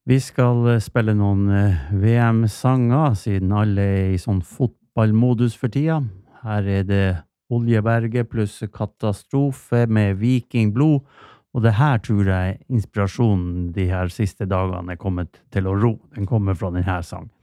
Vi skal spille noen VM-sanger, siden alle i sånn fotballmodus for tida. Her det Oljeberget pluss Katastrofe med Vikingblod, og det her tror jeg inspirasjonen de her siste dagene kommet til å ro. Den kommer fra denne sangen.